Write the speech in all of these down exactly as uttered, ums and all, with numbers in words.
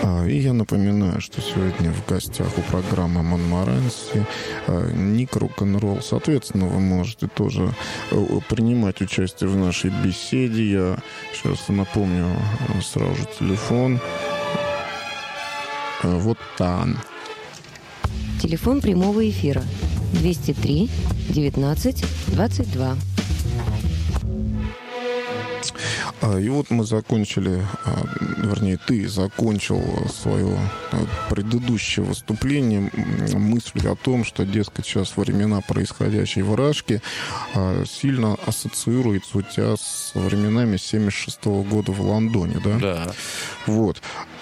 И я напоминаю, что сегодня в гостях у программы «Монмаранси» Ник Рок-н-Ролл. Соответственно, вы можете тоже принимать участие в нашей беседе. Я сейчас напомню сразу же телефон. Вот там. Телефон прямого эфира двести три девятнадцать двадцать два. И вот мы закончили, вернее, ты закончил свое предыдущее выступление мыслью о том, что, дескать, сейчас времена происходящей в Рашке сильно ассоциируются у тебя с временами семьдесят шестого года в Лондоне, да? Да. Вот.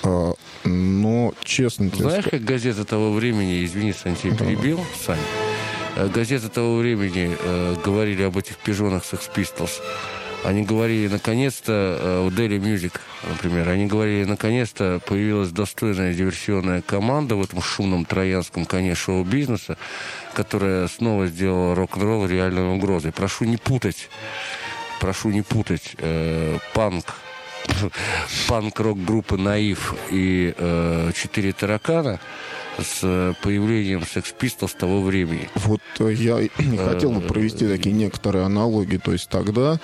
Но, честно тебе Знаешь, как газета того времени, извини, Сань, тебя да. перебил, Сань, газеты того времени э, говорили об этих пижонах Sex Pistols. Они говорили, наконец-то, у Daily Music, например, они говорили, наконец-то появилась достойная диверсионная команда в этом шумном троянском коне шоу-бизнеса, которая снова сделала рок-н-ролл реальной угрозой. Прошу не путать, прошу не путать э, панк, панк-рок-группы «Наив» и э, «Четыре таракана» с появлением Sex Pistols того времени. Вот я не хотел бы провести такие некоторые аналогии. То есть тогда,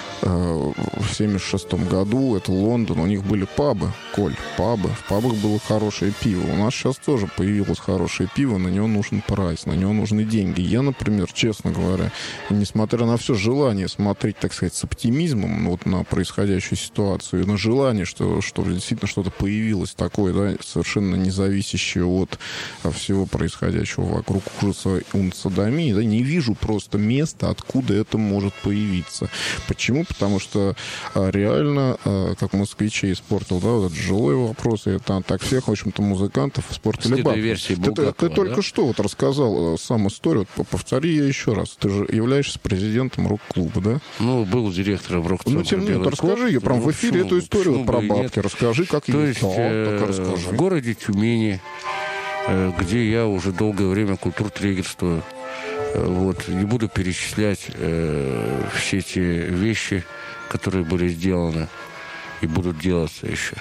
в семьдесят шестом году, это Лондон, у них были пабы, Коль, пабы. В пабах было хорошее пиво. У нас сейчас тоже появилось хорошее пиво, на него нужен прайс, на него нужны деньги. Я, например, честно говоря, несмотря на все желание смотреть, так сказать, с оптимизмом вот на происходящую ситуацию, на желание, что, что действительно что-то появилось такое, да, совершенно независящее от всего происходящего вокруг ужаса унцидомии, да, не вижу просто места, откуда это может появиться. Почему? Потому что реально, как москвичей испортил, да, вот этот жилой вопрос, и это так всех, в общем-то, музыкантов испортили бабки. Версии ты, ты, ты да? только что вот рассказал сам историю, вот повтори ее еще раз. Ты же являешься президентом рок-клуба, да? Ну, был директором рок-центра. Ну, тем не менее, расскажи ее прям в эфире, эту историю вот про бабки. Расскажи, как То есть. есть, э, в городе Тюмени, э, где я уже долгое время культуртрегерствую, э, вот, не буду перечислять э, все эти вещи, которые были сделаны и будут делаться еще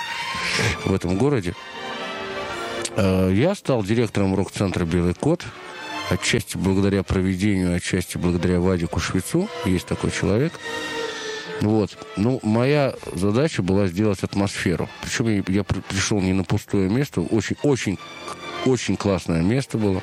в этом городе. Э, я стал директором рок-центра «Белый кот», отчасти благодаря проведению, отчасти благодаря Вадику Швецу. Есть такой человек. Вот. Ну, моя задача была сделать атмосферу. Причем я, я пришел не на пустое место. Очень, очень, очень классное место было.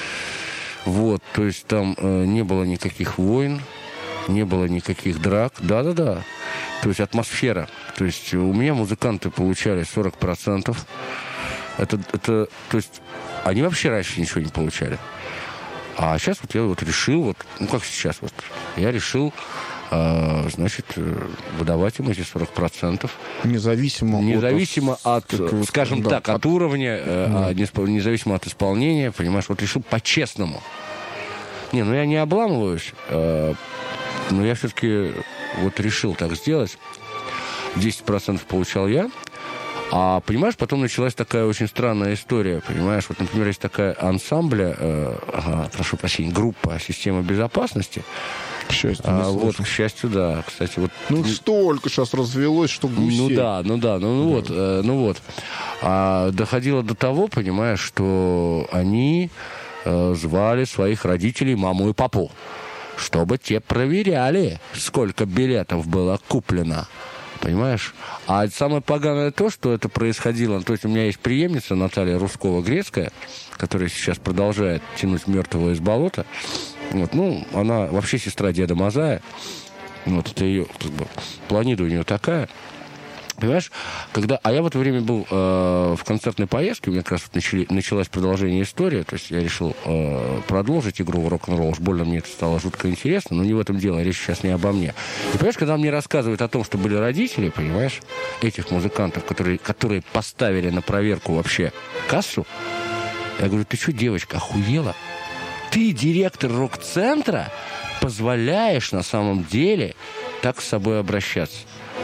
Вот. То есть там э, не было никаких войн, не было никаких драк. Да-да-да. То есть атмосфера. То есть у меня музыканты получали сорок процентов. Это, это, то есть они вообще раньше ничего не получали. А сейчас вот я вот решил, вот, ну как сейчас, вот, я решил, э, значит, выдавать им эти сорок процентов. Независимо, независимо от, от, от скажем да, так, от, от уровня, э, да. а, независимо от исполнения, понимаешь, вот решил по-честному. Не, ну я не обламываюсь, э, но я все-таки вот решил так сделать. десять процентов получал я. А, понимаешь, потом началась такая очень странная история, понимаешь? Вот, например, есть такая ансамбля, э, ага, прошу прощения, группа «Система безопасности». К счастью, а, вот, к счастью, да. Кстати, вот... Ну, столько сейчас развелось, что гусей. Ну, да, ну, да, ну, ну да. вот, э, ну, вот. А доходило до того, понимаешь, что они э, звали своих родителей, маму и папу, чтобы те проверяли, сколько билетов было куплено. Понимаешь? А самое поганое то, что это происходило... То есть у меня есть преемница Наталья Рускова-Грецкая, которая сейчас продолжает тянуть мертвого из болота. Вот, ну, она вообще сестра деда Мазая. Вот это ее, как бы, планида у нее такая. Понимаешь? Когда... А я в это время был э, в концертной поездке, у меня как раз вот начали... началось продолжение истории, то есть я решил э, продолжить игру в рок-н-ролл, уж больно мне это стало жутко интересно, но не в этом дело, речь сейчас не обо мне. И понимаешь, когда мне рассказывают о том, что были родители, понимаешь, этих музыкантов, которые, которые поставили на проверку вообще кассу, я говорю, ты что, девочка, охуела? Ты директор рок-центра позволяешь на самом деле так с собой обращаться?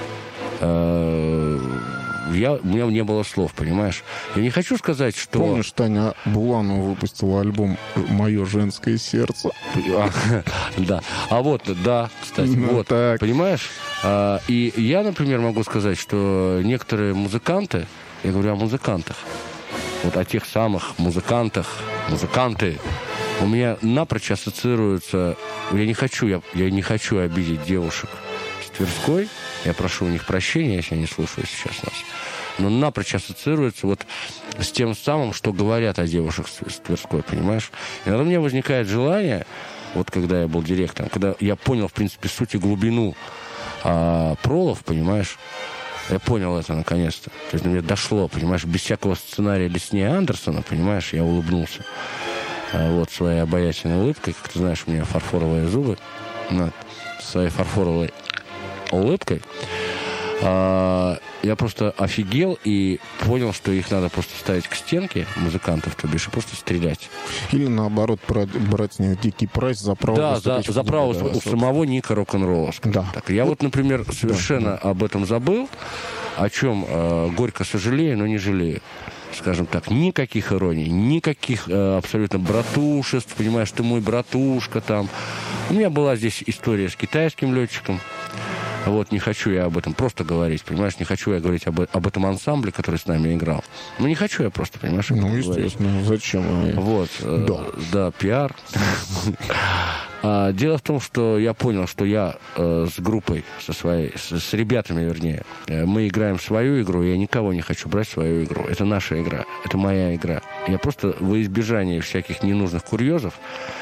Я, у меня не было слов, понимаешь? Я не хочу сказать, что... Помнишь, Таня Буланова выпустила альбом «Мое женское сердце»? А, да. А вот, да, кстати, ну, вот, так. Понимаешь? А, и я, например, могу сказать, что некоторые музыканты, Я говорю о музыкантах. Вот о тех самых музыкантах. Музыканты. У меня напрочь ассоциируются... Я не хочу, я, я не хочу обидеть девушек с Тверской. Я прошу у них прощения, если они слушают сейчас нас. Но напрочь ассоциируется вот с тем самым, что говорят о девушках с Тверской, понимаешь? Иногда у меня возникает желание, вот когда я был директором, когда я понял, в принципе, суть и глубину а, пролов, понимаешь, я понял это наконец-то. То есть до меня дошло, понимаешь, без всякого сценария Леснея Андерсона, понимаешь, я улыбнулся. А, вот своей обаятельной улыбкой, как ты знаешь, у меня фарфоровые зубы, вот, своей фарфоровой улыбкой. А, я просто офигел и понял, что их надо просто ставить к стенке, музыкантов, то бишь, и просто стрелять. Или, наоборот, брать, брать с них дикий прайс за право... Да, за, за право да, у самого Ника рок-н-ролла. Да. Так, я вот, вот, например, совершенно да, об этом забыл, о чем э, горько сожалею, но не жалею. Скажем так, никаких ироний, никаких э, абсолютно братушеств, понимаешь, ты мой братушка там. У меня была здесь история с китайским летчиком. Вот, не хочу я об этом просто говорить, понимаешь, не хочу я говорить об, об этом ансамбле, который с нами играл. Ну, не хочу я просто, понимаешь, об этом Ну, естественно, говорить. Зачем? Вот, да, э, да пиар. а, дело в том, что я понял, что я э, с группой, со своей, с, с ребятами, вернее, э, мы играем свою игру, и я никого не хочу брать в свою игру. Это наша игра, это моя игра. Я просто во избежание всяких ненужных курьезов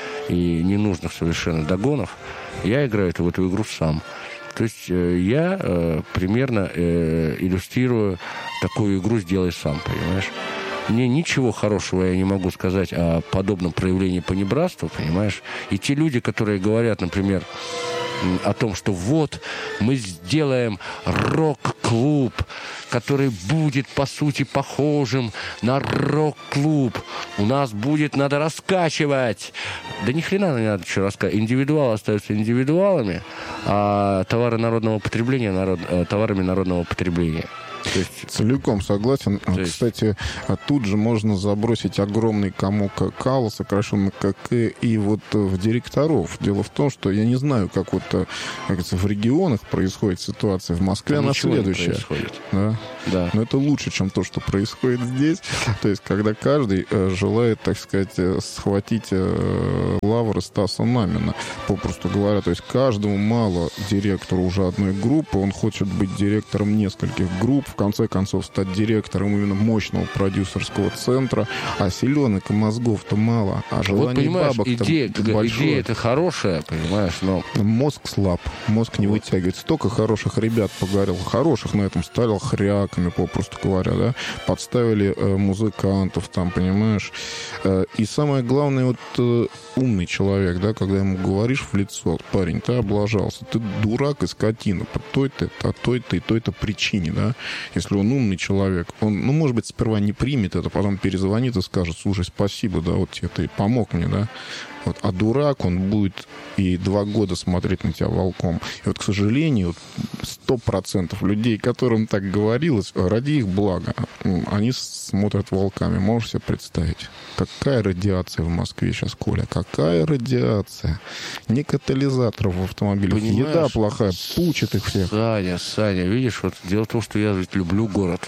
и ненужных совершенно догонов, я играю эту, в эту игру сам. То есть э, я э, примерно э, иллюстрирую такую игру «Сделай сам», понимаешь? Мне ничего хорошего я не могу сказать о подобном проявлении понебратства, понимаешь? И те люди, которые говорят, например, о том, что вот мы сделаем рок-клуб, который будет, по сути, похожим на рок-клуб. У нас будет, надо раскачивать. Да ни хрена не надо что раскачивать. Индивидуалы остаются индивидуалами, а товары народного потребления народ, товарами народного потребления. То есть... Целиком согласен. То есть... Кстати, тут же можно забросить огромный комок кала, сокращенно КК, и вот в директоров. Дело в том, что я не знаю, как вот как это, в регионах происходит ситуация. В Москве она следующая. Да? Да. Но это лучше, чем то, что происходит здесь. То есть, когда каждый желает, так сказать, схватить лавры Стаса Намина. Попросту говоря, то есть каждому мало директору уже одной группы, он хочет быть директором нескольких групп, в конце концов стать директором именно мощного продюсерского центра, а селенок и мозгов-то мало, а желаний вот, бабок-то идея, большое. Идея это хорошая, понимаешь, но... Мозг слаб, мозг не вытягивает. Столько хороших ребят погорел, хороших на этом стали хряками, попросту говоря, да, подставили э, музыкантов там, понимаешь. Э, и самое главное, вот э, умный человек, да, когда ему говоришь в лицо: парень, ты облажался, ты дурак и скотина по той-то, по той-то и той-то причине, да. Если он умный человек, он, ну, может быть, сперва не примет это, потом перезвонит и скажет: слушай, спасибо, да, вот тебе ты помог мне, да. Вот, а дурак, он будет и два года смотреть на тебя волком. И вот, к сожалению, сто процентов людей, которым так говорилось, ради их блага, они смотрят волками. Можешь себе представить? Какая радиация в Москве сейчас, Коля? Какая радиация? Не катализаторов в автомобилях. Понимаешь, еда плохая, пучит их всех. Саня, Саня, видишь, вот дело в том, что я ведь люблю город.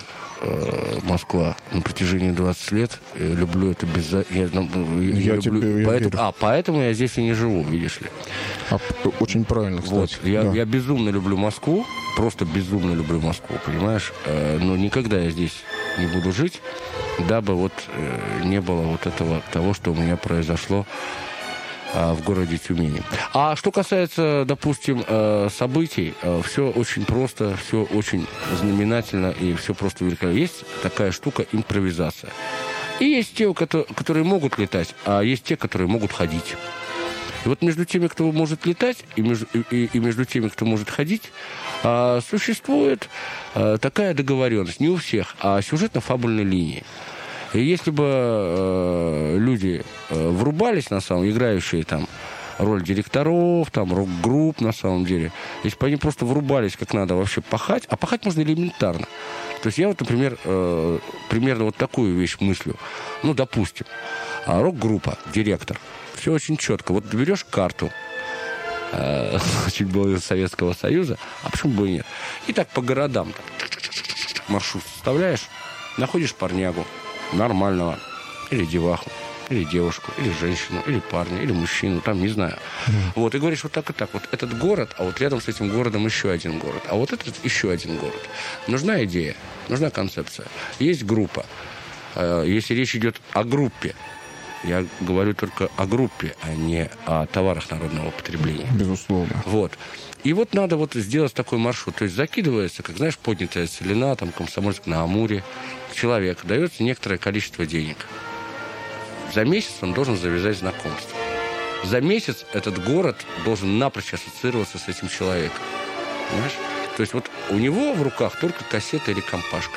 Москва на протяжении двадцати лет. Я люблю это без... Я, я, я люблю... тебе поэтому... А, поэтому я здесь и не живу, видишь ли. А, очень правильно, кстати. Вот. Я, да. я безумно люблю Москву, просто безумно люблю Москву, понимаешь? Но никогда я здесь не буду жить, дабы вот не было вот этого, того, что у меня произошло в городе Тюмени. А что касается, допустим, событий, все очень просто, все очень знаменательно и все просто великолепно. Есть такая штука — импровизация. И есть те, которые могут летать, а есть те, которые могут ходить. И вот между теми, кто может летать, и между, и, и между теми, кто может ходить, существует такая договоренность. Не у всех, а сюжетно-фабульной линии. И если бы э, люди э, врубались, на самом деле, играющие там роль директоров, там, рок-групп, на самом деле, если бы они просто врубались, как надо вообще пахать, а пахать можно элементарно. То есть я вот, например, э, примерно вот такую вещь мыслю. Ну, допустим, рок-группа, директор, все очень четко. Вот берешь карту, э, чуть было Советского Союза, а почему бы и нет? И так по городам маршрут составляешь. находишь парнягу нормального, или деваху, или девушку, или женщину, или парня, или мужчину, там, не знаю. Mm. Вот, и говоришь вот так и так. Вот этот город, а вот рядом с этим городом еще один город, а вот этот еще один город. Нужна идея, нужна концепция. Есть группа. Если речь идет о группе, я говорю только о группе, а не о товарах народного потребления. Безусловно. Вот. И вот надо вот сделать такой маршрут. То есть закидывается, как, знаешь, поднятая целина, там, Комсомольск на Амуре. Человек, дается некоторое количество денег. За месяц он должен завязать знакомство. За месяц этот город должен напрочь ассоциироваться с этим человеком. Понимаешь? То есть вот у него в руках только кассета или компашка.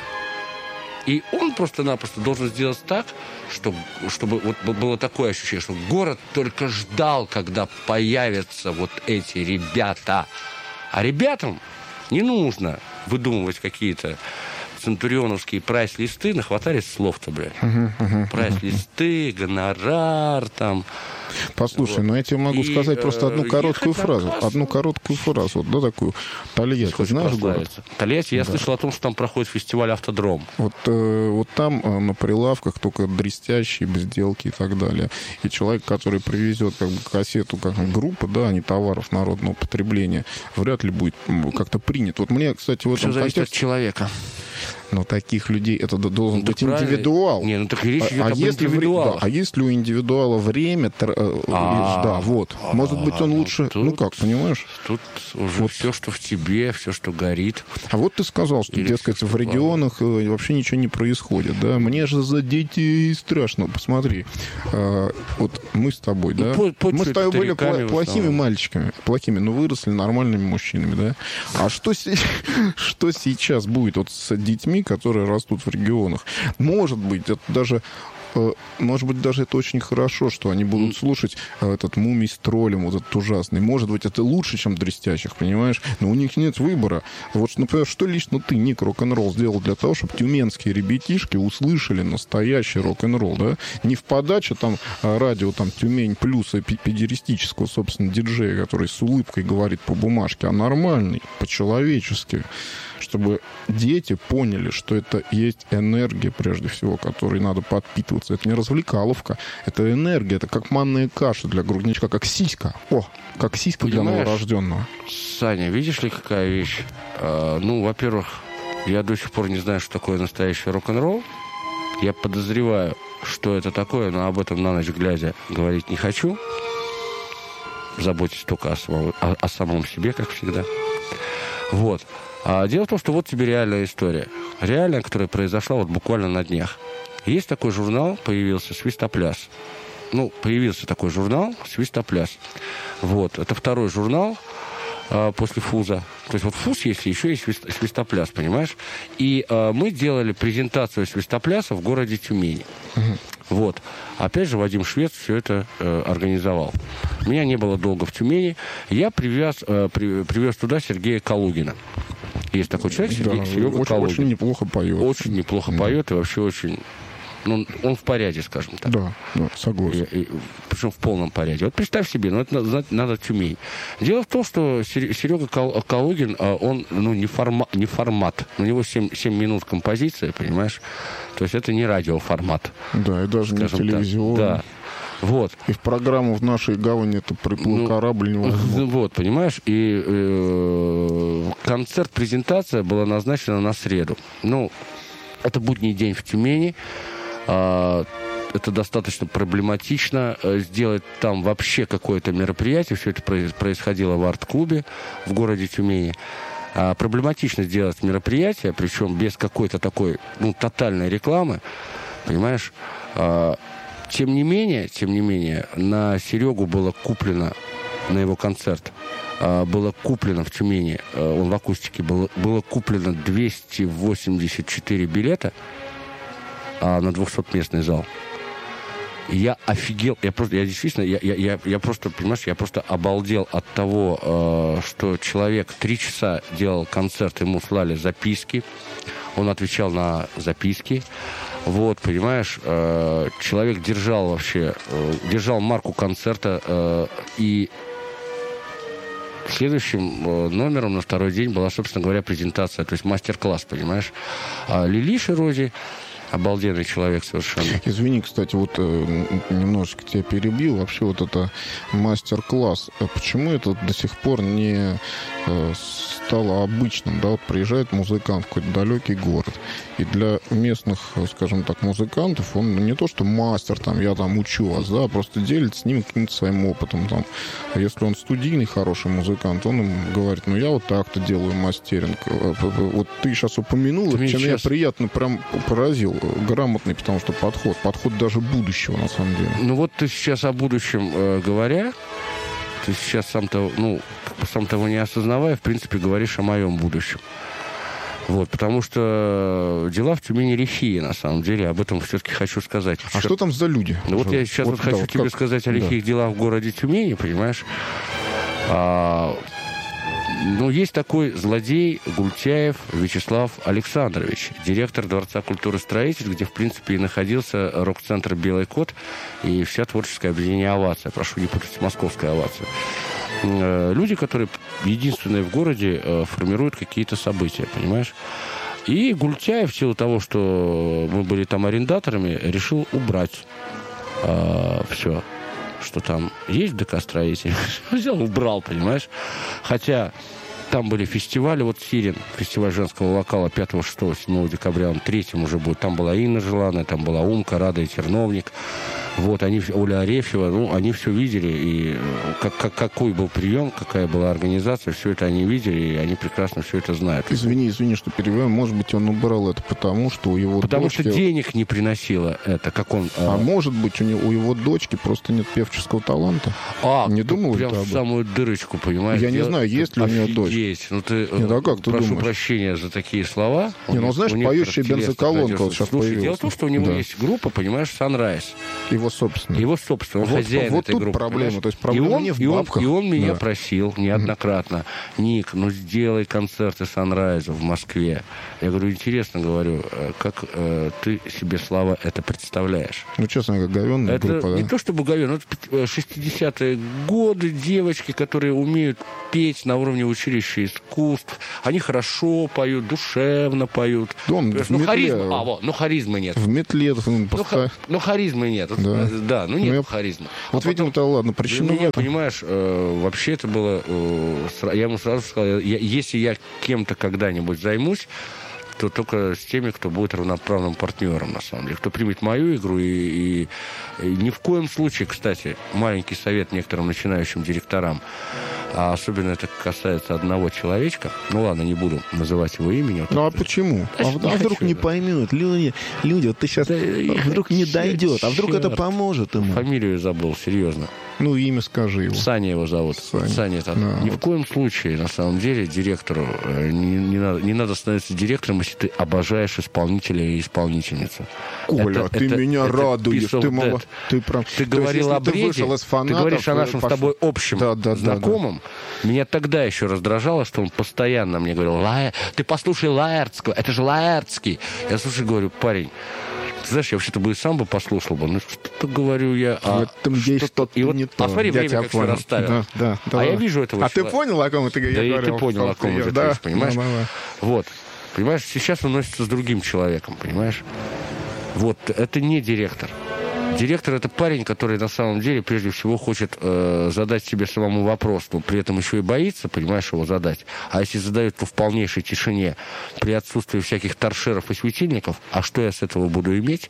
И он просто-напросто должен сделать так, чтобы, чтобы вот было такое ощущение, что город только ждал, когда появятся вот эти ребята. А ребятам не нужно выдумывать какие-то центурионовские прайс-листы, нахватались слов-то, блядь. Uh-huh, uh-huh, прайс-листы, гонорар, там... Послушай, вот. Ну я тебе могу и, сказать просто одну короткую фразу. Одну короткую фразу, вот, да, такую. Тольятти, знаешь город? Тольятти, я да. слышал о том, что там проходит фестиваль «Автодром». Вот, э, вот там э, на прилавках только дрестящие, безделки и так далее. И человек, который привезет как бы кассету как группы, да, а не товаров народного потребления, вряд ли будет как-то принят. Вот мне, кстати, в этом Все зависит контексте... от человека. Но таких людей это должен ну, быть правильно. Индивидуал. Не, ну так речь идет а, об если индивидуалах. Да, а если у индивидуала время, тр... а, да, вот. А, может быть, он лучше... тут, ну как, понимаешь? Тут уже вот. Все, что в тебе, все, что горит. А вот ты сказал, что, или дескать, в регионах плавает. Вообще ничего не происходит. Да? Мне же за детей страшно. Посмотри. А, вот мы с тобой, ну, да? По, по мы с тобой были пла- плохими мальчиками. Плохими, но выросли нормальными мужчинами, да? А что, что сейчас будет вот с детьми, которые растут в регионах? Может быть, это даже... Может быть, даже это очень хорошо, что они будут слушать этот «Мумий с троллем», вот этот ужасный. Может быть, это лучше, чем «Дрестящих», понимаешь? Но у них нет выбора. Вот, например, что лично ты, Ник, рок-н-ролл сделал для того, чтобы тюменские ребятишки услышали настоящий рок-н-ролл, да? Не в подаче там радио там «Тюмень плюс» и педеристического, собственно, диджея, который с улыбкой говорит по бумажке, а нормальный, по-человечески. Чтобы дети поняли, что это есть энергия, прежде всего, которой надо подпитываться. Это не развлекаловка, это энергия, это как манная каша для грудничка, как сиська. О, как сиська. Понимаешь, для новорожденного. Саня, видишь ли, какая вещь? А, ну, во-первых, я до сих пор не знаю, что такое настоящий рок-н-ролл. Я подозреваю, что это такое, но об этом на ночь глядя говорить не хочу. Заботьтесь только о самом, о, о самом себе, как всегда. Вот. А дело в том, что вот тебе реальная история. Реальная, которая произошла вот буквально на днях. Есть такой журнал, появился «Свистопляс». Ну, появился такой журнал «Свистопляс». Вот. Это второй журнал а, после ФУЗа. То есть вот ФУЗ есть, еще есть «Свистопляс», понимаешь? И а, мы делали презентацию «Свистопляса» в городе Тюмени. Угу. Вот. Опять же, Вадим Швец все это э, организовал. Меня не было долго в Тюмени. Я привез, э, при, привез туда Сергея Калугина. Есть такой человек, Сергей, да, Серега очень, Калугин. Очень неплохо поет. Очень неплохо да. поет и вообще очень... Ну, он в порядке, скажем так. Да, да, согласен. И, и, причем в полном порядке. Вот представь себе, ну, это надо, надо Тюмень. Дело в том, что Серега Калугин, он ну, не, форма, не формат. У него семь, семь минут композиция, понимаешь? То есть это не радиоформат. Да, и даже не телевизионный. Да. Вот. И в программу «В нашей гавани» это приплыл ну, корабль не возьмут. Вот, понимаешь, и э, концерт-презентация была назначена на среду. Ну, это будний день в Тюмени. Э, это достаточно проблематично. Сделать там вообще какое-то мероприятие. Все это происходило в арт-клубе в городе Тюмени. А, проблематично сделать мероприятие, причем без какой-то такой, ну, тотальной рекламы. Понимаешь? А, Тем не менее, тем не менее, на Серегу было куплено, на его концерт, было куплено в Тюмени, он в акустике, было, было куплено двести восемьдесят четыре билета на двухсотместный зал. И я офигел, я просто, я действительно, я, я, я просто, понимаешь, я просто обалдел от того, что человек три часа делал концерт, ему слали записки, он отвечал на записки. Вот, понимаешь, э, человек держал вообще, э, держал марку концерта, э, и следующим э, номером на второй день была, собственно говоря, презентация, то есть мастер-класс, понимаешь. А Лили Ширози Обалденный человек совершенно. Извини, кстати, вот э, немножечко тебя перебил. Вообще вот это мастер-класс. А почему это до сих пор не э, стало обычным? Да, вот приезжает музыкант в какой-то далекий город. И для местных, скажем так, музыкантов он не то, что мастер, там, я там учу вас, да, просто делится с ним каким-то своим опытом. Там. А если он студийный хороший музыкант, он им говорит, ну я вот так-то делаю мастеринг. Вот ты сейчас упомянул, чем сейчас... меня приятно прям поразил. Грамотный, потому что подход. Подход даже будущего, на самом деле. Ну вот ты сейчас о будущем э, говоря, ты сейчас сам-то, ну, сам того не осознавая, в принципе, говоришь о моем будущем. Вот, потому что дела в Тюмени лихие, на самом деле. Об этом все-таки хочу сказать. А что там за люди? Ну вот я сейчас вот, вот хочу да, тебе как... сказать о лихих да. делах в городе Тюмени, понимаешь? А... Ну, есть такой злодей Гультяев Вячеслав Александрович, директор Дворца культуры строитель, где, в принципе, и находился рок-центр «Белый кот» и вся творческое объединение «Овация». Прошу не путать с московской «Овацией». Люди, которые единственные в городе формируют какие-то события, понимаешь? И Гультяев, в силу того, что мы были там арендаторами, решил убрать э, все, что там есть в ДК «Строитель». Взял, убрал, понимаешь? Хотя там были фестивали, вот «Сирен», фестиваль женского вокала пятого, шестого, седьмого декабря, он третьим уже будет. Там была Инна Желанная, там была Умка, Рада и Терновник. Вот, они, Оля Арефьева, ну, они все видели, и как, как, какой был прием, какая была организация, все это они видели, и они прекрасно все это знают. Извини, извини, что перебиваю. Может быть, он убрал это потому, что у его Потому дочки... что денег не приносило это, как он... А, а может быть, у, него, у его дочки просто нет певческого таланта? А, не думал прям это в самую дырочку, понимаешь? Я не Дел... знаю, есть ли у него дочь. Есть. Ну, ты, Нет, а как ты прошу думаешь? прощения за такие слова. Не, ну, знаешь, поющая бензоколонка вот сейчас Слушай, появилась. дело в том, что у него да. есть группа, понимаешь, Sunrise. Его собственная. Его собственно, он вот, хозяин вот этой тут группы. проблема, то есть проблема и он, не в и он, бабках. И он меня да. просил неоднократно: Ник, ну сделай концерты Санрайза в Москве. Я говорю, интересно, говорю, как э, ты себе, Слава, это представляешь? Ну, честно, как говенная это группа, да? Не то чтобы говенная, это шестидесятые годы, девочки, которые умеют петь на уровне училища искусств. Они хорошо поют, душевно поют. Дом, ну, харизма, а, вот, ну, харизмы нет. В метле. Ну, ну, ха, ну, харизмы нет. Да, да ну нет ну, я... харизмы. Вот, а видимо, это ладно. Причина меня, понимаешь, э, вообще это было... Э, я ему сразу сказал, я, если я кем-то когда-нибудь займусь, то только с теми, кто будет равноправным партнером, на самом деле. Кто примет мою игру. И, и, и ни в коем случае, кстати, маленький совет некоторым начинающим директорам, а особенно это касается одного человечка. Ну ладно, не буду называть его имени. Вот ну это... а почему? А, а, не а вдруг хочу, не да. поймут? Люди, люди, вот ты сейчас... Да, вдруг не дойдет. А вдруг это поможет ему? Фамилию забыл, серьезно. Ну, имя скажи его. Саня его зовут. Саня. Саня это. Да, Ни вот. в коем случае, на самом деле, директору не, не, надо, не надо становиться директором, если ты обожаешь исполнителя и исполнительницу. Коля, это, ты это, меня это радуешь. Ты, мало... ты, прям... ты говорил о бреде, ты, фанатов, ты говоришь о нашем пошел... с тобой общем да, да, знакомом. Да, да. Меня тогда еще раздражало, что он постоянно мне говорил: Ла... ты послушай Лаэртского, это же Лаэртский. Я слушай, говорю, парень, ты знаешь, я вообще-то бы и сам бы послушал бы. Ну, что-то говорю я... А, в этом есть что-то, что-то и вот, не то. А смотри, я время как понял. все расставил. Да, да, да, а да. я вижу этого А человека. ты понял, о ком это я да говорил? Да и ты понял, о ком это да, есть, понимаешь? Да, да, да. Вот. Понимаешь, сейчас он носится с другим человеком, понимаешь? Вот. Это не директор. Директор — это парень, который на самом деле прежде всего хочет э, задать себе самому вопрос, но при этом еще и боится, понимаешь, его задать. А если задает, то в полнейшей тишине, при отсутствии всяких торшеров и светильников, а что я с этого буду иметь?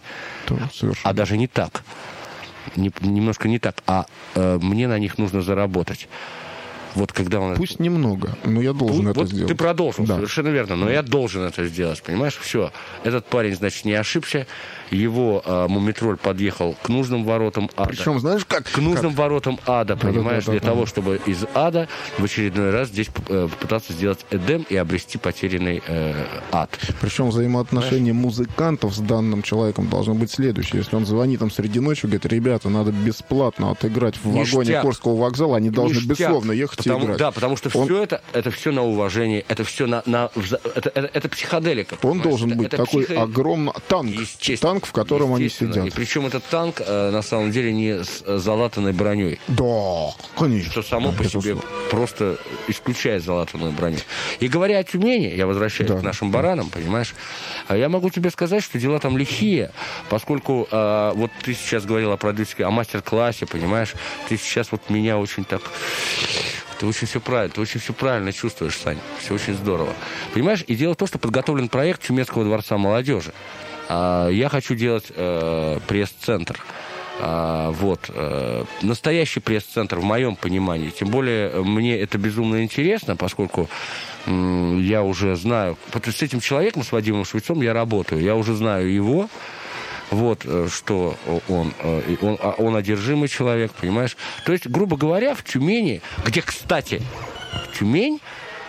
А даже не так. Не, немножко не так. А э, мне на них нужно заработать. Вот когда он... Пусть немного, но я должен вот, это вот сделать. Ты продолжил, да. Совершенно верно, но я должен это сделать, понимаешь? Все, этот парень, значит, не ошибся, его э, мумитроль подъехал к нужным воротам ада. Причем, знаешь, как? К нужным как? воротам ада, понимаешь? Да, да, да, для да, того, да. чтобы из ада в очередной раз здесь э, попытаться сделать Эдем и обрести потерянный э, ад. Причем взаимоотношения Знаешь? музыкантов с данным человеком должны быть следующие. Если он звонит там среди ночи, говорит: ребята, надо бесплатно отыграть в Ништяк. вагоне Курского вокзала, они должны Ништяк. бессловно ехать потому, играть. Да, потому что он... все это, это все на уважение, это все на... на это, это, это психоделика. Он понимаешь? должен это, быть это такой психо... огромный танк, танк, в котором они сидят. И причем этот танк, на самом деле, не с залатанной броней. Да, конечно. Что само по себе просто исключает залатанную броню. И говоря о Тюмени, я возвращаюсь да. к нашим баранам, понимаешь, я могу тебе сказать, что дела там лихие, поскольку э, вот ты сейчас говорил о продюсере, о мастер-классе, понимаешь, ты сейчас вот меня очень так... Ты очень все правильно, ты очень все правильно чувствуешь, Сань. Все очень здорово. Понимаешь, и дело в том, что подготовлен проект Тюменского дворца молодежи. А, я хочу делать э, пресс-центр. А, вот. Э, настоящий пресс-центр в моем понимании. Тем более, мне это безумно интересно, поскольку м- я уже знаю... С этим человеком, с Вадимом Швецом, я работаю. Я уже знаю его. Вот что он, он, он одержимый человек, понимаешь? То есть, грубо говоря, в Тюмени, где, кстати, Тюмень,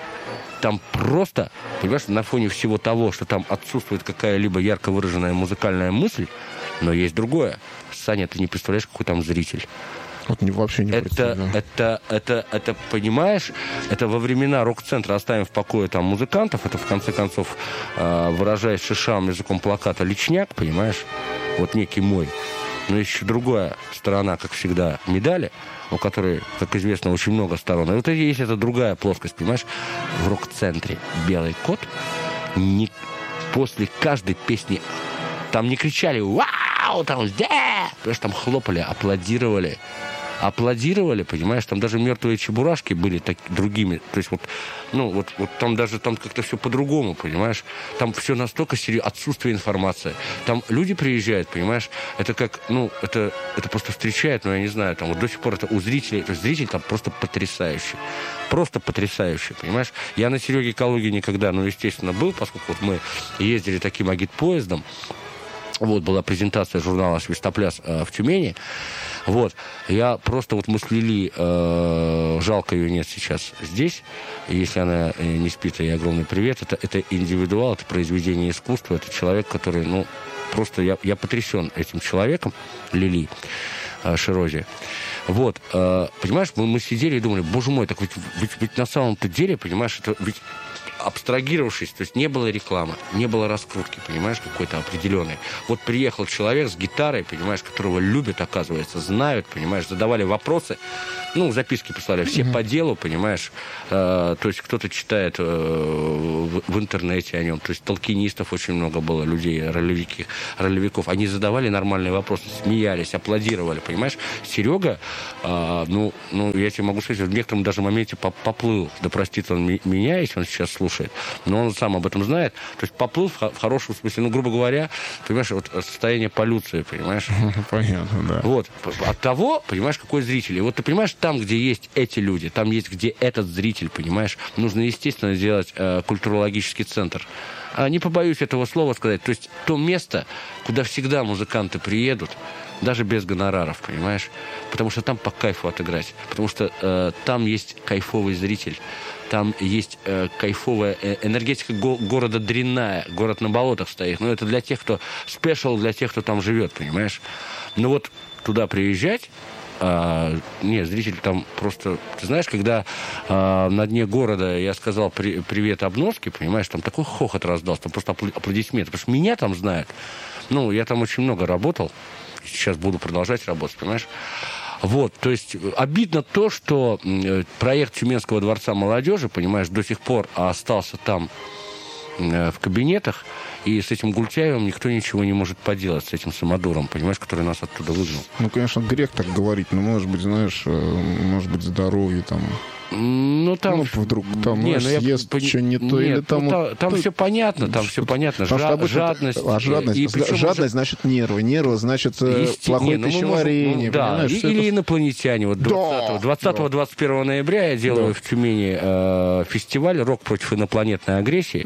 там просто, понимаешь, на фоне всего того, что там отсутствует какая-либо ярко выраженная музыкальная мысль, но есть другое. Саня, ты не представляешь, какой там зритель. Вот не, вообще не это, это, это, это, понимаешь, это во времена рок-центра «Оставим в покое» там музыкантов, это, в конце концов, э, выражаясь шишам языком плаката, личняк, понимаешь, вот некий мой. Но есть еще другая сторона, как всегда, медали, у которой, как известно, очень много сторон. И вот есть эта другая плоскость, понимаешь, в рок-центре «Белый кот» не, после каждой песни там не кричали «Вау!», там «Да!», понимаешь, там хлопали, аплодировали. Аплодировали, понимаешь, там даже мертвые чебурашки были так, другими, то есть вот, ну, вот, вот там даже там как-то все по-другому, понимаешь, там все настолько серьезно, отсутствие информации, там люди приезжают, понимаешь, это как, ну, это, это просто встречает, ну, я не знаю, там вот до сих пор это у зрителей, то есть зритель там просто потрясающий, просто потрясающий, понимаешь, я на Сереге Калуге никогда, ну, естественно, был, поскольку вот мы ездили таким агитпоездом, вот, была презентация журнала «Свистопляс» э, в Тюмени. Вот. Я просто... Вот мы с Лили... Э, жалко, ее нет сейчас здесь. Если она э, не спит, ей огромный привет. Это, это индивидуал, это произведение искусства. Это человек, который... Ну, просто я, я потрясен этим человеком, Лили э, Ширози. Вот. Э, понимаешь, мы, мы сидели и думали, боже мой, так ведь, ведь, ведь на самом-то деле, понимаешь, это ведь... абстрагировавшись, то есть не было рекламы, не было раскрутки, понимаешь, какой-то определенной. Вот приехал человек с гитарой, понимаешь, которого любят, оказывается, знают, понимаешь, задавали вопросы, ну, записки прислали, все mm-hmm. по делу, понимаешь, э, то есть кто-то читает э, в, в интернете о нем, то есть толкинистов очень много было, людей, ролевики, ролевиков, они задавали нормальные вопросы, смеялись, аплодировали, понимаешь. Серега, э, ну, ну, я тебе могу сказать, в некотором даже моменте поплыл, да простит он меня, если он сейчас слушает, но он сам об этом знает, то есть поплыл в, в хорошем смысле, ну, грубо говоря, понимаешь, вот состояние полюции, понимаешь? Понятно, да. Вот, от того, понимаешь, какой зритель. И вот ты понимаешь, там, где есть эти люди, там есть, где этот зритель, понимаешь, нужно, естественно, сделать э, культурологический центр. А не побоюсь этого слова сказать, то есть то место, куда всегда музыканты приедут, даже без гонораров, понимаешь? Потому что там по кайфу отыграть, потому что э, там есть кайфовый зритель. Там есть э, кайфовая э, энергетика го- города дрянная, город на болотах стоит. Ну, это для тех, кто спешл, для тех, кто там живет, понимаешь? Ну, вот туда приезжать, э, нет, зритель там просто... Ты знаешь, когда э, на дне города я сказал при, привет обноске, понимаешь, там такой хохот раздался, там просто аплодисменты, потому что меня там знают. Ну, я там очень много работал, сейчас буду продолжать работать, понимаешь? Вот, то есть обидно то, что проект Тюменского дворца молодежи, понимаешь, до сих пор остался там в кабинетах, и с этим Гультяевым никто ничего не может поделать, с этим самодуром, понимаешь, который нас оттуда выгнал. Ну, конечно, грех так говорить, но, может быть, знаешь, может быть, здоровье там... Ну, там... Ну, вдруг там, не, знаешь, ну, съест я... что не то, Нет, или там... Ну, вот... там, там все понятно, там все понятно. Жа- жадность. А жадность, и жадность уже... значит нервы, нервы значит Есте... плохое не, ну, пищеварение, можем, ну, да, и, или это... инопланетяне. Вот двадцатого-двадцать первого ноября я делаю да. в Тюмени э, фестиваль «Рок против инопланетной агрессии». Вот это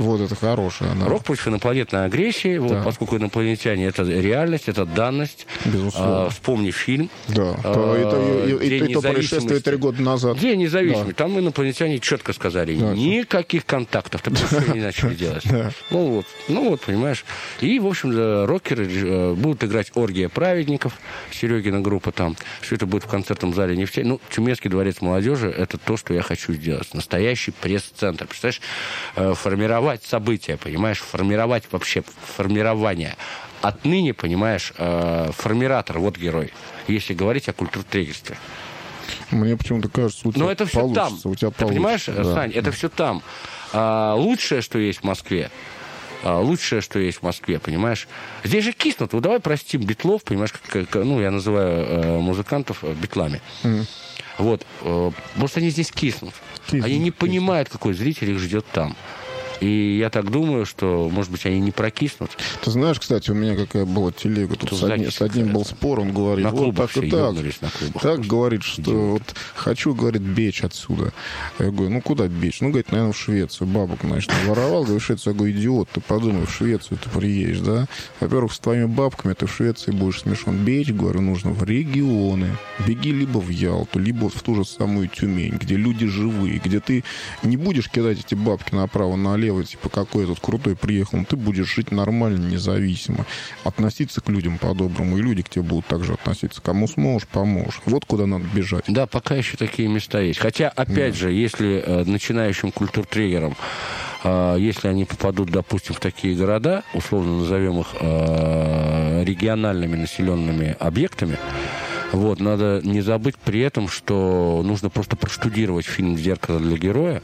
хорошая. Да. Рок против инопланетной агрессии, вот, да. поскольку инопланетяне — это реальность, это данность. Безусловно. А, вспомни фильм. Да, а, это, и, и, и то происшествие три года назад. День независимости. Да. Там инопланетяне четко сказали, да. никаких контактов. Так что не начали делать. Да. Ну, вот, ну вот, понимаешь. И, в общем, рокеры будут играть «Оргия праведников», Серегина группа там. Все это будет в концертном зале «Нефтяник». Ну, Тюменский дворец молодежи — это то, что я хочу сделать. Настоящий пресс-центр. Представляешь, формировать события, понимаешь, формировать вообще формирование. Отныне, понимаешь, формиратор, вот герой, если говорить о культуртрегерстве. Мне почему-то кажется, у тебя Но это все там. У тебя Ты понимаешь, да. Сань, это все там. А, лучшее, что есть в Москве, а, лучшее, что есть в Москве, понимаешь? Здесь же киснут. Вот давай простим битлов, понимаешь, как, как, ну, я называю э, музыкантов битлами. Mm. Вот. Э, просто они здесь киснут. киснут. Они не киснут. Понимают, какой зритель их ждет там. И я так думаю, что, может быть, они не прокиснут. Ты знаешь, кстати, у меня какая была телега. Тут с, одни, с одним был спор, он говорит, на вот так и так. Так говорит, что вот хочу, говорит, бечь отсюда. Я говорю, ну куда бечь? Ну, говорит, наверное, в Швецию. Бабок, значит, воровал. Говорю, в Швецию. Я говорю, идиот, ты подумай, в Швецию ты приедешь, да? Во-первых, с твоими бабками ты в Швеции будешь смешон. Бечь, говорю, нужно в регионы. Беги либо в Ялту, либо в ту же самую Тюмень, где люди живые, где ты не будешь кидать эти бабки направо-налево, типа, какой я тут крутой приехал, но ты будешь жить нормально, независимо, относиться к людям по-доброму, и люди к тебе будут также относиться. Кому сможешь, поможешь. Вот куда надо бежать. Да, пока еще такие места есть. Хотя, опять да. же, если э, начинающим культуртрегерам, э, если они попадут, допустим, в такие города, условно назовем их э, региональными населенными объектами, вот, надо не забыть при этом, что нужно просто проштудировать фильм «Зеркало для героя»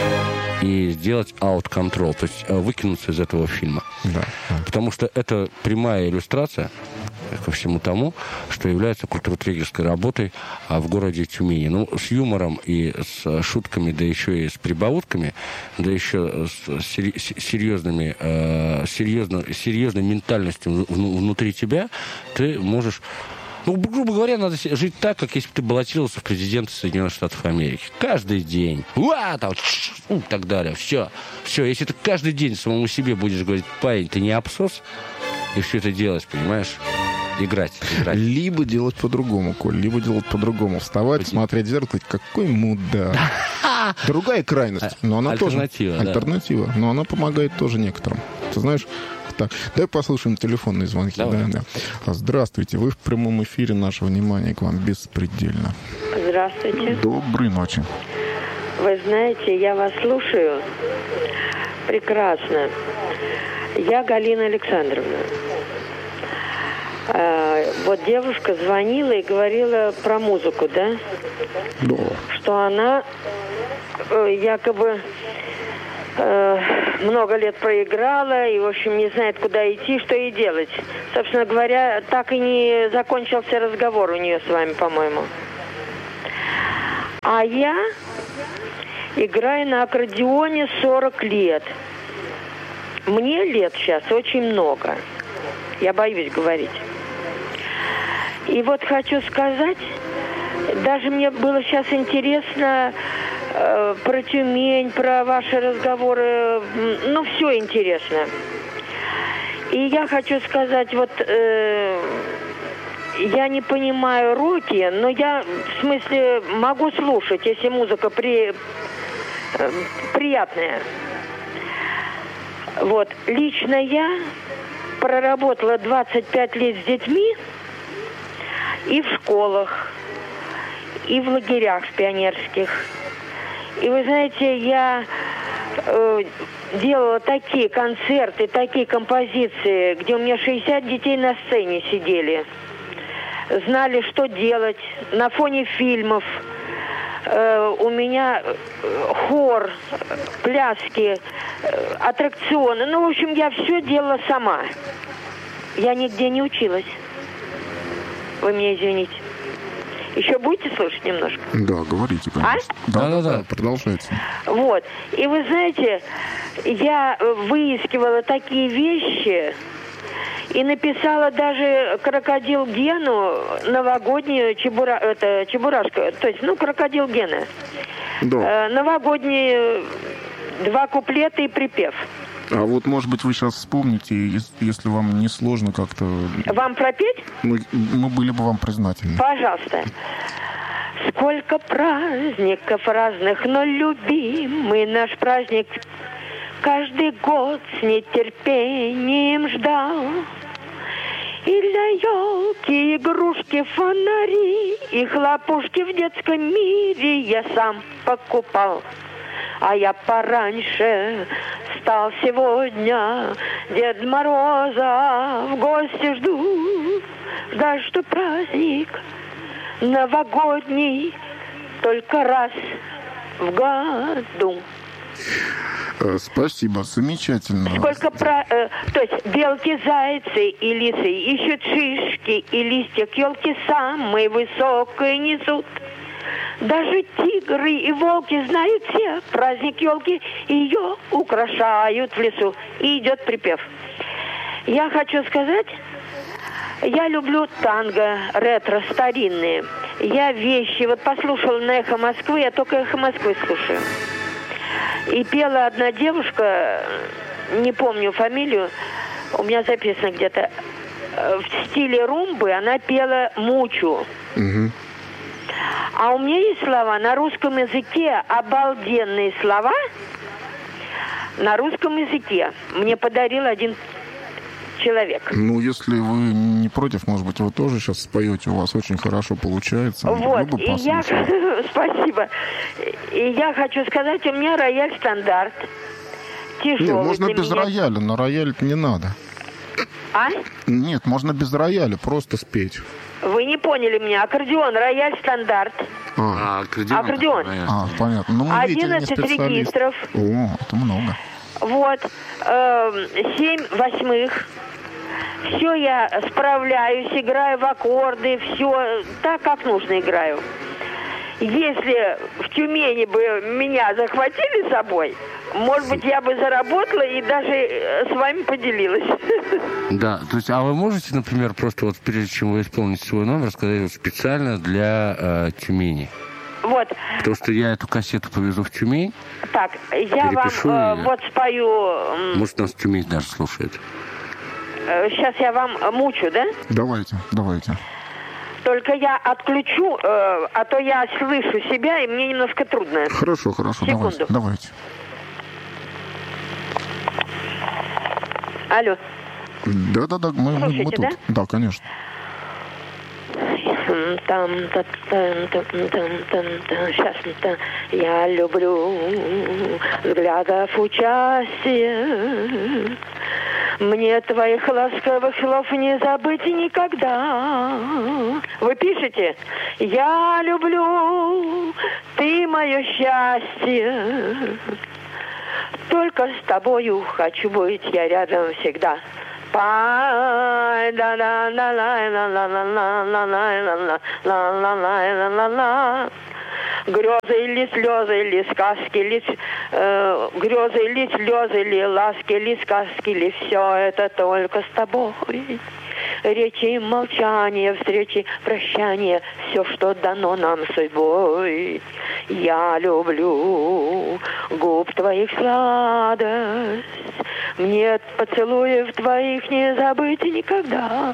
и сделать out-control, то есть выкинуться из этого фильма. Да. Потому что это прямая иллюстрация ко всему тому, что является культуртрегерской работой в городе Тюмени. Ну, с юмором и с шутками, да еще и с прибаутками, да еще с серьезными, серьезно, серьезной ментальностью внутри тебя, ты можешь... Ну, грубо говоря, надо жить так, как если бы ты баллотировался в президенты Соединенных Штатов Америки. Каждый день. Уа, там, и так далее. Все. Все. Если ты каждый день самому себе будешь говорить, парень, ты не абсос, и все это делать, понимаешь? Играть, играть. Либо делать по-другому, Коль, либо делать по-другому. Вставать, Пойди. смотреть в зеркало, какой мудак. Другая крайность, но она тоже... Альтернатива, Альтернатива, но она помогает тоже некоторым. Ты знаешь... Так, давай послушаем телефонные звонки. Да, да. Здравствуйте, вы в прямом эфире, наше внимание к вам беспредельно. Здравствуйте. Доброй ночи. Вы знаете, я вас слушаю прекрасно. Я Галина Александровна. А, вот девушка звонила и говорила про музыку, да? Да. Что она э, якобы... много лет проиграла и, в общем, не знает, куда идти, что ей делать. Собственно говоря, так и не закончился разговор у нее с вами, по-моему. А я играю на аккордеоне сорок лет. Мне лет сейчас очень много. Я боюсь говорить. И вот хочу сказать, даже мне было сейчас интересно... про Тюмень, про ваши разговоры, ну, все интересно. И я хочу сказать, вот, э, я не понимаю роки, но я, в смысле, могу слушать, если музыка при, э, приятная. Вот, лично я проработала двадцать пять лет с детьми и в школах, и в лагерях пионерских. И вы знаете, я э, делала такие концерты, такие композиции, где у меня шестьдесят детей на сцене сидели. Знали, что делать. На фоне фильмов э, у меня хор, пляски, э, аттракционы. Ну, в общем, я все делала сама. Я нигде не училась. Вы меня извините. Еще будете слушать немножко? Да, говорите, пожалуйста. А? Да, да, да, продолжайте. Вот. И вы знаете, я выискивала такие вещи и написала даже крокодил Гену новогоднюю чебура... это, чебурашку. То есть, ну, крокодил Гена. Да. Э, новогодние два куплета и припев. А вот, может быть, вы сейчас вспомните, ес- если вам не сложно как-то... Вам пропеть? Мы, мы были бы вам признательны. Пожалуйста. Сколько праздников разных, но любимый наш праздник каждый год с нетерпением ждал. И для елки игрушки, фонари и хлопушки в детском мире я сам покупал. А я пораньше стал сегодня Дед Мороза в гости жду. Ждать, что праздник новогодний только раз в году. Э, Спасибо, замечательно. Сколько про... э, то есть белки, зайцы и лисы ищут шишки и листья к елке самые высокие несут. Даже тигры и волки знают все праздник елки, ее украшают в лесу. И идет припев. Я хочу сказать, я люблю танго, ретро, старинные. Я вещи, вот послушала на «Эхо Москвы», я только «Эхо Москвы» слушаю. И пела одна девушка, не помню фамилию, у меня записано где-то, в стиле румбы она пела «Мучу». Угу. А у меня есть слова на русском языке, обалденные слова на русском языке. Мне подарил один человек. Ну, если вы не против, может быть, вы тоже сейчас споете, у вас очень хорошо получается. Вот, и я... Спасибо. И я хочу сказать, у меня рояль стандарт. Тяжелый. Нет, можно без меня. рояля, но рояль не надо. А? Нет, можно без рояля, просто спеть. Вы не поняли меня. Аккордеон, рояль стандарт. А, А, аккордеон. Аккордеон. а понятно. Ну, мы, видите, не одиннадцать специалист. регистров. О, это много. Вот. Э, семь восьмых. Все я справляюсь, играю в аккорды, все так, как нужно играю. Если в Тюмени бы меня захватили с собой, может быть, я бы заработала и даже с вами поделилась. Да, то есть, а вы можете, например, просто вот прежде чем вы исполните свой номер, сказать вот специально для э, Тюмени? Вот. Потому что я эту кассету повезу в Тюмень. Так, я Перепишу вам э, ее. вот спою... м, Может, нас Тюмень даже слушает. э, сейчас я вам мучу, да? Давайте, давайте. Только я отключу, э, а то я слышу себя, и мне немножко трудно. Хорошо, хорошо, Секунду. давайте. Давайте. Алло. Да-да-да, мы, мы, мы Слушайте, тут. Да, конечно. Там, там, там, там, там, там, там, сейчас, там, я люблю взглядов участия. Мне твоих ласковых слов не забыть никогда. Вы пишете? Я люблю, ты мое счастье. Только с тобою хочу быть я рядом всегда. Грезы или слезы, или сказки, или э, грезы или слезы, или ласки, или сказки, или все это только с тобой. Речи, молчания, встречи, прощания, все, что дано нам судьбой. Я люблю губ твоих сладость, мне поцелуев твоих не забыть никогда.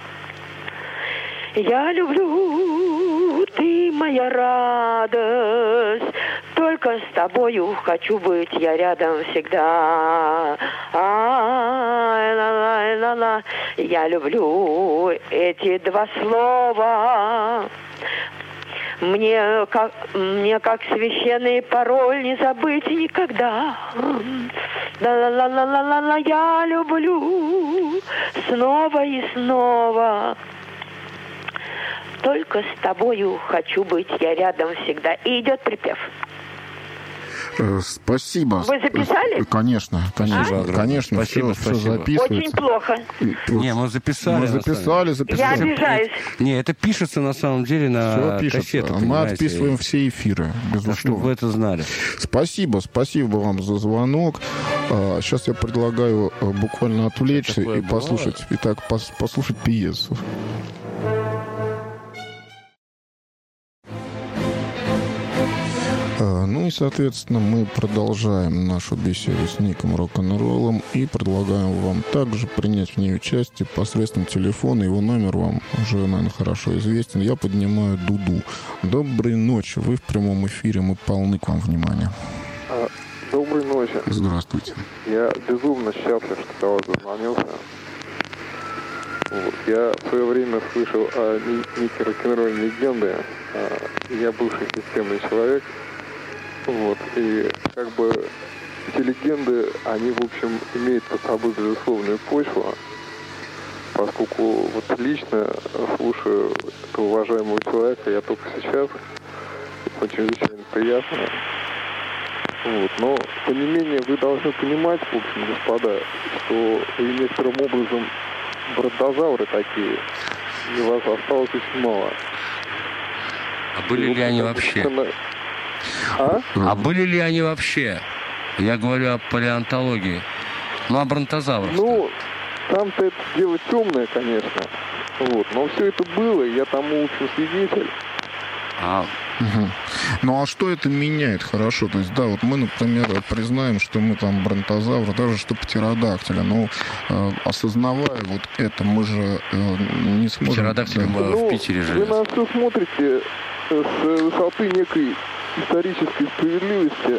Я люблю, ты моя радость, только с тобою хочу быть я рядом всегда. Ай-ла-ла-ла-ла. Я люблю эти два слова. Мне как, мне как священный пароль не забыть никогда. Ла-ла-ла-ла-ла-ла, я люблю снова и снова. Только с тобою хочу быть я рядом всегда. И идет припев. Э, Спасибо. Вы записали? Э, Конечно, конечно, А? конечно. Спасибо, все, все спасибо. записывается. Очень плохо. Не, мы записали. Мы на самом записали, Я записали. обижаюсь. Не, это пишется на самом деле на Все пишется. кассету, Мы понимаете? отписываем все эфиры, Так, чтобы безусловно. вы это знали. Спасибо, спасибо вам за звонок. А, сейчас я предлагаю а, буквально отвлечься такое и послушать, итак, пос- послушать пьесу. А, ну и соответственно, мы продолжаем нашу беседу с Ником Рок-н-роллом и предлагаем вам также принять в ней участие посредством телефона. Его номер вам уже, наверное, хорошо известен. Я поднимаю Дуду. Доброй ночи. Вы в прямом эфире. Мы полны к вам внимания. Доброй ночи. Здравствуйте. Я безумно счастлив, что до вас дозвонился. Вот. Я в свое время слышал о Нике рок-н-ролльной легенды. Я бывший системный человек. Вот. И как бы эти легенды, они, в общем, имеют под собой безусловную почву. Поскольку вот лично слушаю этого уважаемого человека я только сейчас. Очень чрезвычайно приятно. Вот. Но, тем не менее, вы должны понимать, в общем, господа, что вы некоторым образом бронтозавры такие, и вас осталось очень мало. А были и, ли они вообще? На... А? А были ли они вообще? Я говорю о палеонтологии. Ну, о бронтозаврах. Ну, там-то это дело темное, конечно. Вот. Но все это было, я тому, в общем, свидетель. А... Угу. Ну а что это меняет? Хорошо, то есть, да, вот мы, например, признаем, что мы там бронтозавры, даже что птеродактиля, но э, осознавая вот это, мы же э, не сможем... Птеродактиль да. Ну, в Питере живет. Вы на все смотрите с высоты некой исторической справедливости.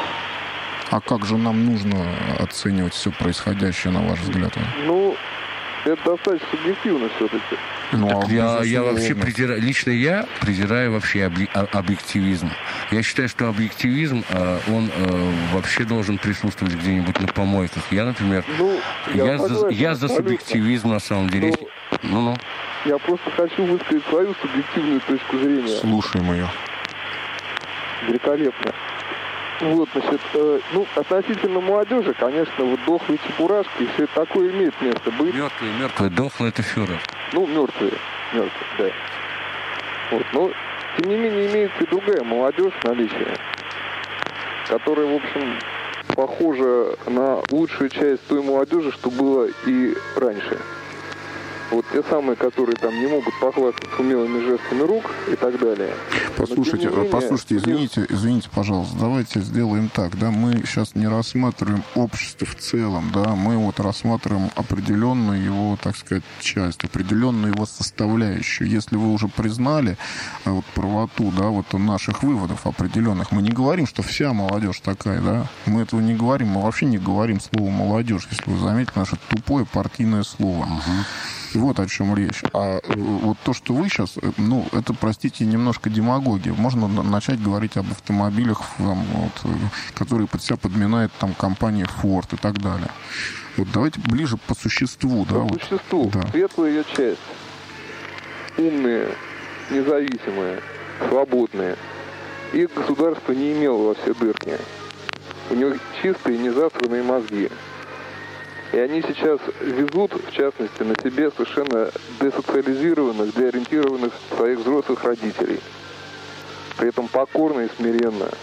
А как же нам нужно оценивать все происходящее, на ваш взгляд? Ну, это достаточно субъективно все-таки. Ну, Так а я, я безусловно. вообще презираю, лично я презираю вообще объ, объективизм. Я считаю, что объективизм, э, он э, вообще должен присутствовать где-нибудь на помойках. Я, например, Ну, я, я, согласен, за, я за абсолютно. субъективизм на самом деле. Если- Ну-ну. Я просто хочу высказать свою субъективную точку зрения. Слушаем ее. Великолепно. Вот, значит, э, ну, относительно молодежи, конечно, вот дохлые чебурашки, все это такое имеет место быть. Мертвые, мертвые, дохлые — это фюрер. Ну, мертвые, мертвые, да. Вот, но, тем не менее, имеется и другая молодежь в наличии, которая, в общем, похожа на лучшую часть той молодежи, что было и раньше. Вот те самые, которые там не могут похвастаться умелыми жестами рук и так далее. Послушайте, менее, послушайте, у них- извините, извините, пожалуйста, давайте сделаем так, да, мы сейчас не рассматриваем общество в целом, да, мы вот рассматриваем определенную его, так сказать, часть, определенную его составляющую. Если вы уже признали а, вот правоту, да, вот наших выводов определенных, мы не говорим, что вся молодежь такая, да, мы этого не говорим, мы вообще не говорим слово молодежь, если вы заметили, наше тупое партийное слово. Вот о чем речь. А вот то, что вы сейчас, ну, это, простите, немножко демагогия. Можно начать говорить об автомобилях, там, вот, которые под себя подминает там компания Ford и так далее. Вот давайте ближе по существу, да? По вот. существу. Да. Светлая ее часть. Умные, независимые, свободные. Их государство не имело во все дырки. У них чистые, незасранные мозги. И они сейчас везут, в частности, на себе совершенно десоциализированных, деориентированных своих взрослых родителей. При этом покорно и смиренно.